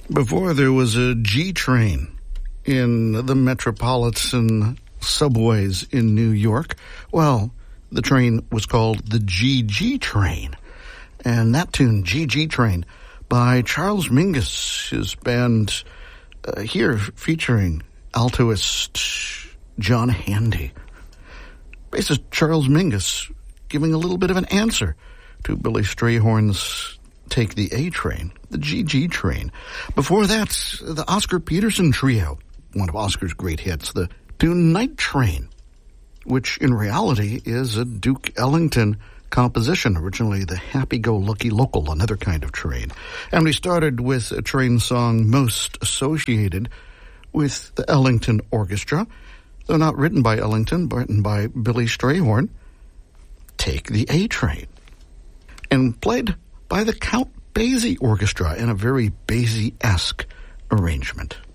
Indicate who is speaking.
Speaker 1: Before there was a G train in the metropolitan subways in New York. Well, the train was called the GG train. And that tune, GG Train, by Charles Mingus, his band here featuring altoist John Handy. Bassist Charles Mingus giving a little bit of an answer to Billy Strayhorn's Take the A Train, the GG Train. Before that, the Oscar Peterson Trio, one of Oscar's great hits, the tune Night Train, which in reality is a Duke Ellington composition, originally the Happy-Go-Lucky Local, another kind of train. And we started with a train song most associated with the Ellington Orchestra, though not written by Ellington, but written by Billy Strayhorn, Take the A Train, and played by the Count Basie Orchestra in a very Basie-esque arrangement.